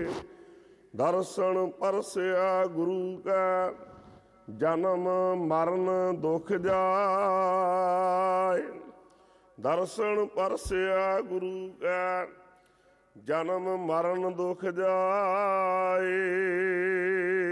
ਦਰਸ਼ਨ ਪਰਸਿਆ ਗੁਰੂ ਕੈ, ਜਨਮ ਮਰਨ ਦੁਖ ਜਾਏ। ਦਰਸ਼ਨ ਪਰਸਿਆ ਗੁਰੂ ਕੈ, ਜਨਮ ਮਰਨ ਦੁਖ ਜਾਏ।